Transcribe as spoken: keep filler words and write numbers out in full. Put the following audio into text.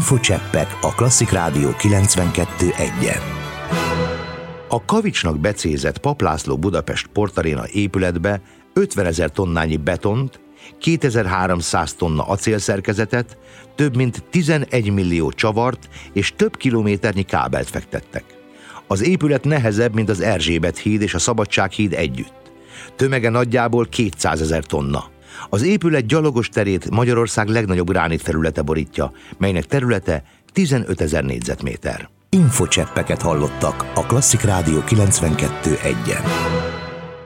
Infocseppek a Klasszik Rádió kilencvenkettő egyen. A kavicsnak becézett Papp László Budapest Sportaréna épületbe ötvenezer tonnányi betont, kétezer-háromszáz tonna acélszerkezetet, több mint tizenegy millió csavart és több kilométernyi kábelt fektettek. Az épület nehezebb, mint az Erzsébet híd és a Szabadsághíd együtt. Tömege nagyjából kétszázezer tonna. Az épület gyalogos terét Magyarország legnagyobb gránit felülete borítja, melynek területe tizenötezer négyzetméter. Infocseppeket hallottak a Klasszik Rádió kilencvenkettő egyen.